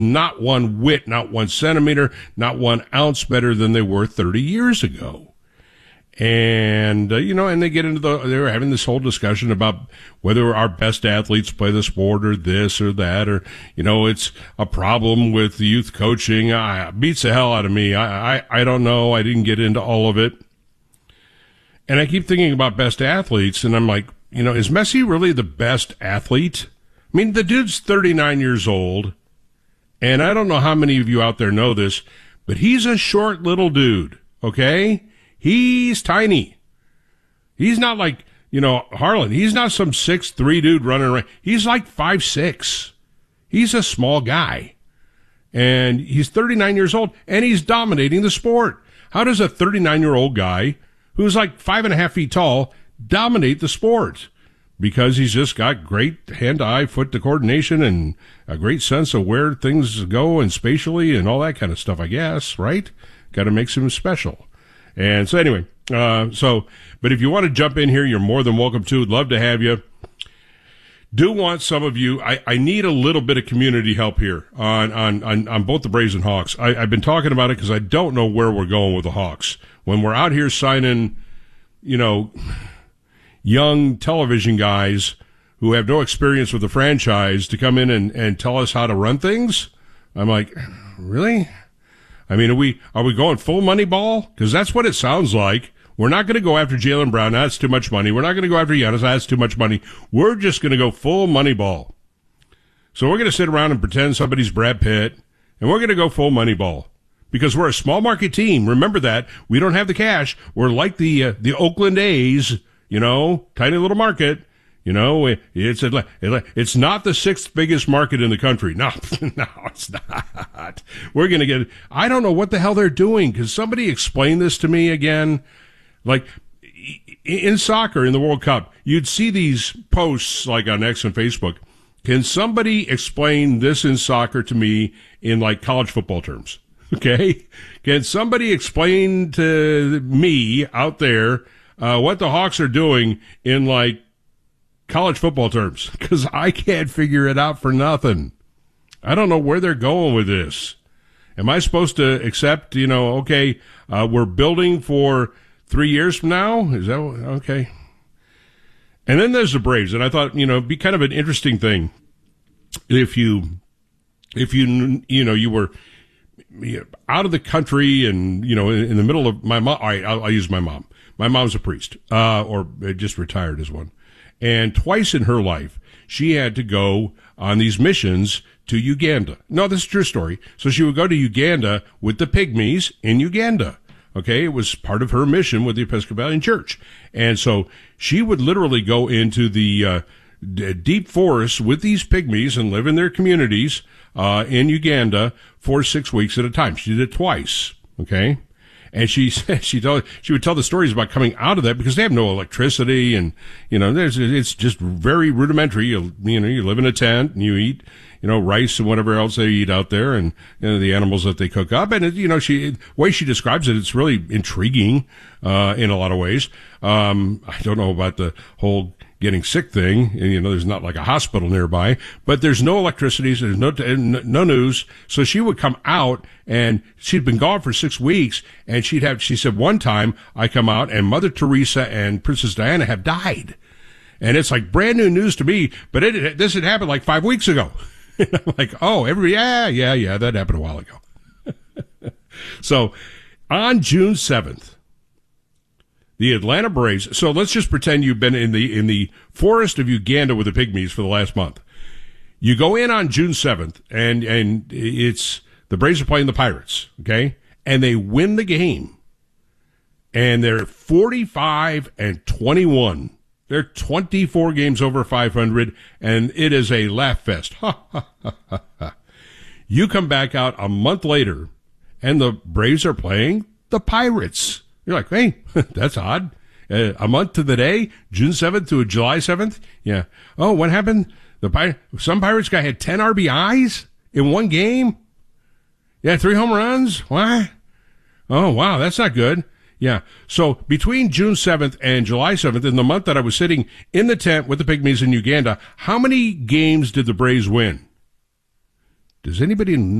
not one whit, not 1 centimeter, not 1 ounce better than they were 30 years ago. And, and they get they were having this whole discussion about whether our best athletes play the sport or this or that, or, it's a problem with youth coaching. Beats the hell out of me. I don't know. I didn't get into all of it. And I keep thinking about best athletes, and I'm like, is Messi really the best athlete? I mean, the dude's 39 years old, and I don't know how many of you out there know this, but he's a short little dude, okay? He's tiny. He's not like, Harlan. He's not some 6'3" dude running around. He's like 5'6". He's a small guy. And he's 39 years old, and he's dominating the sport. How does a 39-year-old guy who's like 5.5 feet tall dominate the sport? Because he's just got great hand-to-eye, foot-to coordination and a great sense of where things go and spatially and all that kind of stuff, I guess, right? Got to make him special. And so anyway, but if you want to jump in here, you're more than welcome to. Would love to have you. Do want some of you. I need a little bit of community help here on both the Braves and Hawks. I've been talking about it because I don't know where we're going with the Hawks. When we're out here signing, young television guys who have no experience with the franchise to come in and tell us how to run things, I'm like, really? I mean, are we going full money ball? Because that's what it sounds like. We're not going to go after Jaylen Brown. That's too much money. We're not going to go after Giannis. That's too much money. We're just going to go full money ball. So we're going to sit around and pretend somebody's Brad Pitt, and we're going to go full money ball. Because we're a small market team. Remember that. We don't have the cash. We're like the Oakland A's, tiny little market. It's not the 6th biggest market in the country. No, it's not. We're going to get, I don't know what the hell they're doing. Because somebody explain this to me again. Like in soccer, in the World Cup, you'd see these posts like on X and Facebook. Can somebody explain this in soccer to me in like college football terms? Okay. Can somebody explain to me out there, what the Hawks are doing in like college football terms, because I can't figure it out for nothing. I don't know where they're going with this. Am I supposed to accept, we're building for 3 years from now? Is that okay? And then there's the Braves, and I thought, it'd be kind of an interesting thing if you were out of the country and, in the middle of my mom. All right, I'll use my mom. My mom's a priest, or just retired as one. And twice in her life, she had to go on these missions to Uganda. No, this is a true story. So she would go to Uganda with the Pygmies in Uganda. Okay, it was part of her mission with the Episcopalian Church. And so she would literally go into the deep forests with these Pygmies and live in their communities in Uganda for 6 weeks at a time. She did it twice. Okay. And she said she would tell the stories about coming out of that because they have no electricity and, it's just very rudimentary. You live in a tent and you eat, rice and whatever else they eat out there and, the animals that they cook up. And, the way she describes it, it's really intriguing, in a lot of ways. I don't know about the whole getting sick thing. And, there's not like a hospital nearby, but there's no electricity. So there's no news. So she would come out and she'd been gone for 6 weeks and she said one time I come out and Mother Teresa and Princess Diana have died. And it's like brand new news to me, but this had happened like 5 weeks ago. And I'm like, oh, yeah, that happened a while ago. So on June 7th, the Atlanta Braves. So let's just pretend you've been in the forest of Uganda with the Pygmies for the last month. You go in on June 7th, and it's the Braves are playing the Pirates, okay? And they win the game. And they're 45-21. They're 24 games over 500, and it is a laugh fest. You come back out a month later, and the Braves are playing the Pirates. You're like, hey, that's odd. A month to the day, June 7th to July 7th? Yeah. Oh, what happened? Some Pirates guy had 10 RBIs in one game? Yeah, 3 home runs? What? Oh, wow, that's not good. Yeah. So between June 7th and July 7th, in the month that I was sitting in the tent with the Pygmies in Uganda, how many games did the Braves win? Does anybody